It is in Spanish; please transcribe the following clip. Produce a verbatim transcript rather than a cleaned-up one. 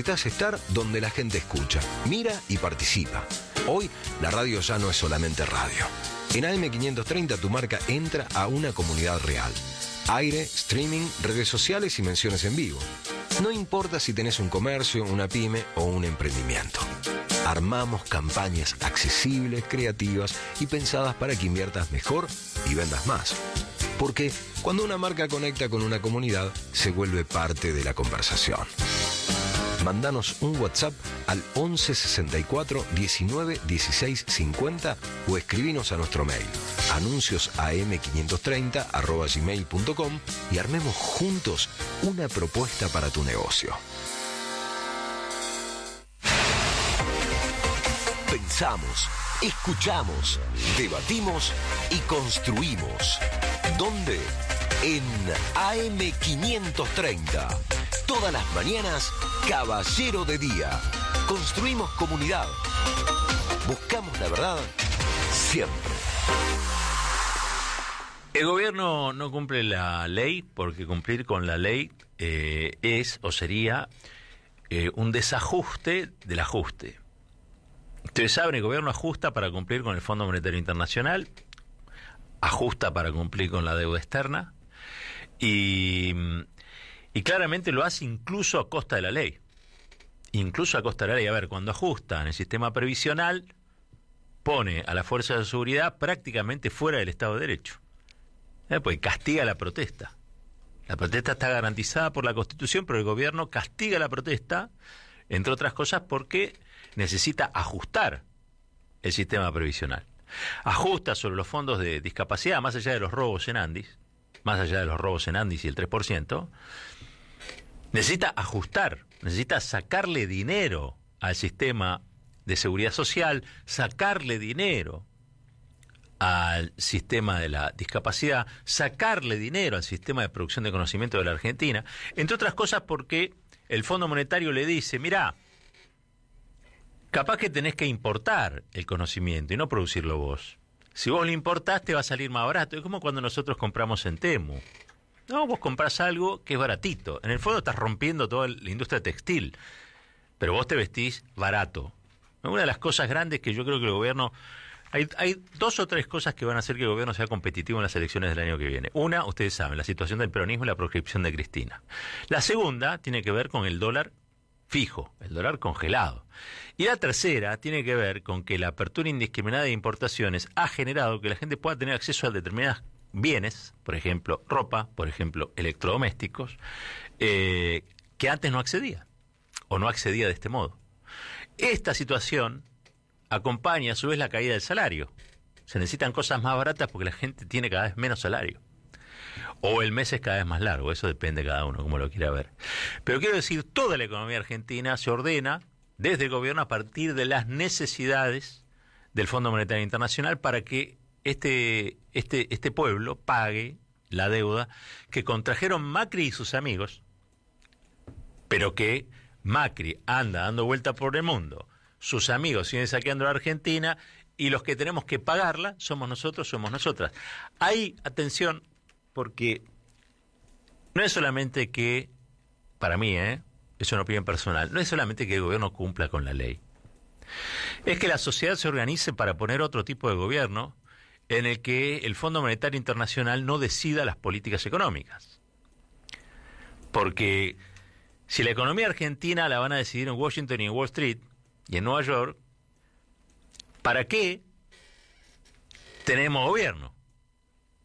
Necesitas estar donde la gente escucha, mira y participa. Hoy, la radio ya no es solamente radio. En A M quinientos treinta tu marca entra a una comunidad real. Aire, streaming, redes sociales y menciones en vivo. No importa si tenés un comercio, una pyme o un emprendimiento. Armamos campañas accesibles, creativas y pensadas para que inviertas mejor y vendas más. Porque cuando una marca conecta con una comunidad, se vuelve parte de la conversación. Mándanos un WhatsApp al once sesenta y cuatro diecinueve dieciséis cincuenta o escribinos a nuestro mail anuncios a m quinientos treinta arroba gmail punto com y armemos juntos una propuesta para tu negocio. Pensamos, escuchamos, debatimos y construimos. ¿Dónde? En A M quinientos treinta. Todas las mañanas, Caballero de Día. Construimos comunidad. Buscamos la verdad siempre. El gobierno no cumple la ley porque cumplir con la ley eh, es o sería eh, un desajuste del ajuste. Ustedes saben, el gobierno ajusta para cumplir con el Fondo Monetario Internacional, ajusta para cumplir con la deuda externa y, y claramente lo hace incluso a costa de la ley. Incluso a costa de la ley. A ver, cuando ajusta en el sistema previsional, pone a las fuerzas de seguridad prácticamente fuera del Estado de Derecho. ¿Eh? Pues castiga la protesta. La protesta está garantizada por la Constitución, pero el gobierno castiga la protesta, entre otras cosas, porque necesita ajustar el sistema previsional. Ajusta sobre los fondos de discapacidad, más allá de los robos en Andis, más allá de los robos en Andis y el tres por ciento, necesita ajustar, necesita sacarle dinero al sistema de seguridad social, sacarle dinero al sistema de la discapacidad, sacarle dinero al sistema de producción de conocimiento de la Argentina, entre otras cosas porque el Fondo Monetario le dice, mirá, capaz que tenés que importar el conocimiento y no producirlo vos. Si vos lo importás te va a salir más barato. Es como cuando nosotros compramos en Temu. No, vos comprás algo que es baratito. En el fondo estás rompiendo toda la industria textil, pero vos te vestís barato. Una de las cosas grandes que yo creo que el gobierno... Hay, hay dos o tres cosas que van a hacer que el gobierno sea competitivo en las elecciones del año que viene. Una, ustedes saben, la situación del peronismo y la proscripción de Cristina. La segunda tiene que ver con el dólar fijo, el dólar congelado. Y la tercera tiene que ver con que la apertura indiscriminada de importaciones ha generado que la gente pueda tener acceso a determinados bienes, por ejemplo, ropa, por ejemplo, electrodomésticos, eh, que antes no accedía, o no accedía de este modo. Esta situación acompaña a su vez la caída del salario. Se necesitan cosas más baratas porque la gente tiene cada vez menos salario. O el mes es cada vez más largo, eso depende de cada uno, como lo quiera ver. Pero quiero decir, toda la economía argentina se ordena desde el gobierno a partir de las necesidades del Fondo Monetario Internacional para que este, este, este pueblo pague la deuda que contrajeron Macri y sus amigos, pero que Macri anda dando vuelta por el mundo, sus amigos siguen saqueando a la Argentina y los que tenemos que pagarla somos nosotros, somos nosotras. Hay, atención, porque no es solamente que, para mí, ¿eh? es una opinión personal, no es solamente que el gobierno cumpla con la ley, es que la sociedad se organice para poner otro tipo de gobierno en el que el Fondo Monetario Internacional no decida las políticas económicas. Porque si la economía argentina la van a decidir en Washington y en Wall Street y en Nueva York, ¿para qué tenemos gobierno?